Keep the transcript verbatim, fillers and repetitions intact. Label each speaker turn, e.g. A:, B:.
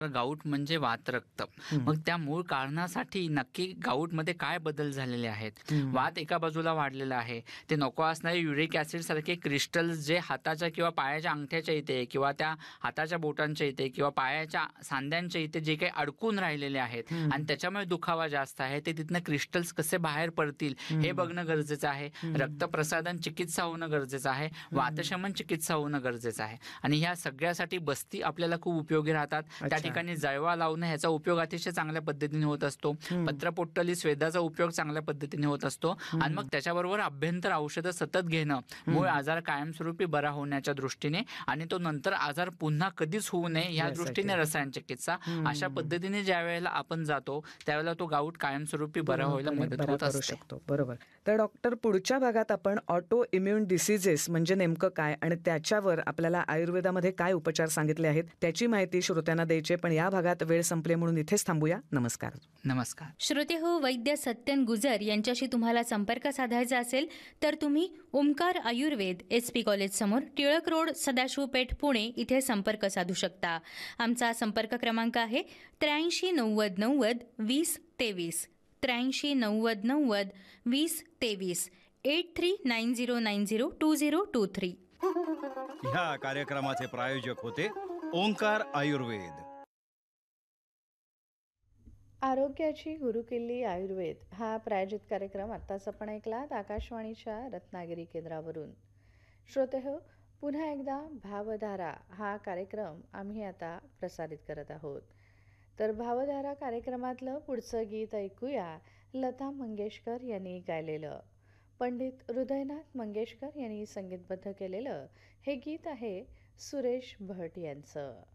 A: Gout म्हणजे वातरक्त.
B: हं.
A: मग त्या मूळ कारणासाठी नक्की गाऊटमध्ये काय बदल झालेले आहेत?
B: हं.
A: वात एका बाजूला वाढलेला आहे. ते नको असणारे युरिक ॲसिड सारखे क्रिस्टल्स जे हाताच्या किंवा पायाच्या अंगठ्याच्या इथे किंवा त्या हाताच्या बोटांच्या इथे किंवा पायाच्या सांध्यांच्या इथे जे काही अडकून राहिलेले आहेत
B: हं.
A: आणि त्याच्यामुळे दुखावा जास्त आहे, ते तिथनं क्रिस्टल्स कसे बाहेर पडतील हे
B: हं.
A: बघणं गरजेचं आहे.
B: हं.
A: रक्तप्रसादन चिकित्सा होणं गरजेचं आहे. वातशमन चिकित्सा होणं गरजेचं आहे. आणि ह्या सगळ्यासाठी बस्ती आपल्याला खूप उपयोगी राहतात. त्या
B: अच्छा.
A: ठिकाणी जळवा लावणं ह्याचा उपयोग अतिशय चांगल्या पद्धतीने होत असतो.
B: हं.
A: पत्रपोट्टली स्वेदाचा उपयोग चांगल्या पद्धतीने होत असतो आणि मग त्याच्याबरोबर अभ्यंतर औषधं सतत घेणं मूळ आजार कायमस्वरूपी बरा होण्याच्या दृष्टीने आणि तो नंतर आजार पुन्हा कधीच होऊ नये या
B: यासाठी.
A: दृष्टीने रसायन चिकित्सा
B: हं.
A: अशा पद्धतीने ज्या वेळेला आपण जातो त्यावेळेला तो गाऊट कायमस्वरूपी बरा व्हायला
B: पूर्णपणे
A: मदत
B: बरा
A: होत
B: करू
A: असते.
B: शकतो. बरोबर. तर डॉक्टर, पुढच्या भागात आपण ऑटो इम्युन डिसीजेस म्हणजे नेमकं काय आणि त्याच्यावर आपल्याला आयुर्वेदामध्ये काय उपचार सांगितले आहेत त्याची माहिती श्रोत्यांना द्यायची, पण या भागात वेळ संपले म्हणून इथेच थांबूया. नमस्कार.
A: नमस्कार.
C: श्रोते हो, वैद्य सत्यन गुजर यांच्याशी तुम्हाला संपर्क साधायचा असेल तर तुम्ही Omkar Ayurveda S P college समोर टिळक रोड, सदाशिव पेठ, पुणे इथे संपर्क साधू शकता. आमचा संपर्क क्रमांक आहे त्र्याऐंशी नव्वद नव्वद वीस तेवीस त्र्याऐंशी नव्वद नव्वद वीस तेवीस eight three nine zero nine zero to zero to three.
D: ह्या कार्यक्रमाचे प्रायोजक होते ओंकार आयुर्वेद.
E: आरोग्याची गुरुकिल्ली आयुर्वेद हा प्रायोजित कार्यक्रम आत्ताच आपण ऐकलात आकाशवाणीच्या रत्नागिरी केंद्रावरून. श्रोते हो, पुन्हा एकदा भावधारा हा कार्यक्रम आम्ही आता प्रसारित करत आहोत. तर भावधारा कार्यक्रमातलं पुढचं गीत ऐकूया लता मंगेशकर यांनी गायलेलं. पंडित हृदयनाथ मंगेशकर यांनी संगीतबद्ध केलेलं हे गीत आहे सुरेश भट यांचं.